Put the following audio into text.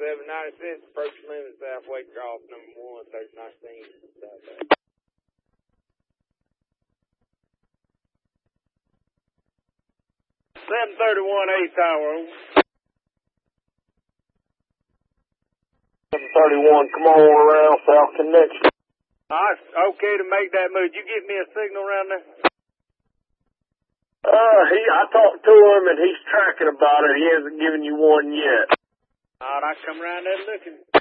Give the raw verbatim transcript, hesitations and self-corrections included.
seven ninety-six, approach limit Southway cross number one, thirty nineteen. seven thirty-one, eight tower. seven thirty-one, come on around South Connection. Alright, okay to make that move. You give me a signal around there? Uh, he, I talked to him and he's tracking about it. He hasn't given you one yet. Alright, I come around there looking.